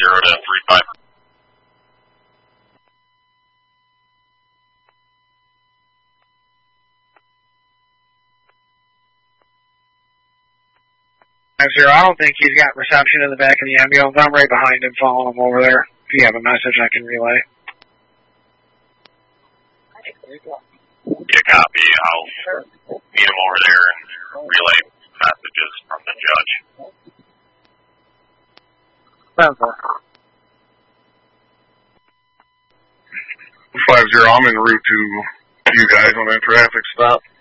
to 35. Zero, I don't think he's got reception in the back of the ambulance. I'm right behind him, following him over there. If you have a message I can relay. Yeah, copy. I'll meet him over there and relay messages from the judge. Sounds good. 50, I'm en route to you guys on that traffic stop.